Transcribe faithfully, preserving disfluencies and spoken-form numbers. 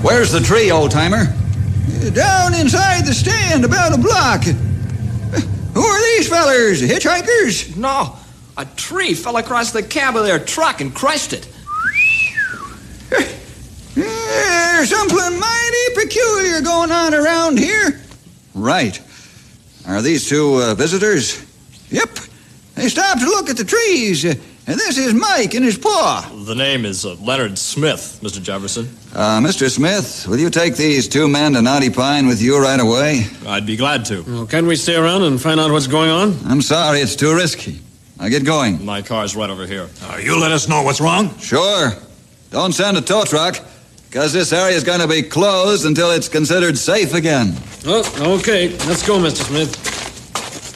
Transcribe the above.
Where's the tree, old-timer? Down inside the stand, about a block. Who are these fellers? Hitchhikers? No, a tree fell across the cab of their truck and crushed it. There's something mighty peculiar going on around here. Right. Are these two uh, visitors? Yep. They stopped to look at the trees. Uh, and this is Mike and his paw. The name is uh, Leonard Smith, Mister Jefferson. Uh, Mister Smith, will you take these two men to Knotty Pine with you right away? I'd be glad to. Well, can't we stay around and find out what's going on? I'm sorry, it's too risky. Now get going. My car's right over here. Uh, you let us know what's wrong? Sure. Don't send a tow truck, because this area's going to be closed until it's considered safe again. Oh, okay. Let's go, Mister Smith.